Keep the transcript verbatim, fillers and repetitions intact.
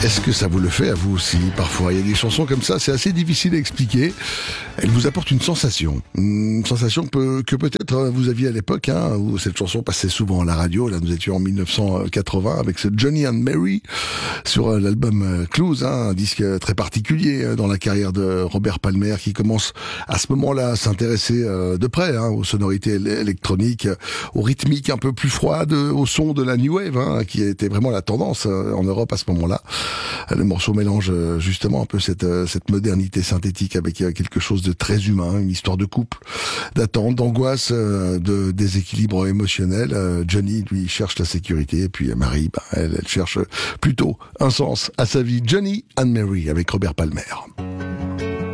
Est-ce que ça vous le fait à vous aussi? Parfois, il y a des chansons comme ça, c'est assez difficile à expliquer. Elles vous apportent une sensation. Une sensation que, que peut-être vous aviez à l'époque, hein, où cette chanson passait souvent à la radio. Là, nous étions en mille neuf cent quatre-vingts avec ce Johnny and Mary sur l'album Clues, hein, un disque très particulier dans la carrière de Robert Palmer qui commence à ce moment-là à s'intéresser de près hein, aux sonorités électroniques, aux rythmiques un peu plus froides, au son de la New Wave, hein, qui était vraiment la tendance en Europe à ce moment-là. Le morceau mélange justement un peu cette, cette modernité synthétique avec quelque chose de très humain, une histoire de couple, d'attente, d'angoisse, de déséquilibre émotionnel. Johnny, lui, cherche la sécurité, et puis Marie, bah, elle, elle cherche plutôt un sens à sa vie. Johnny and Mary avec Robert Palmer.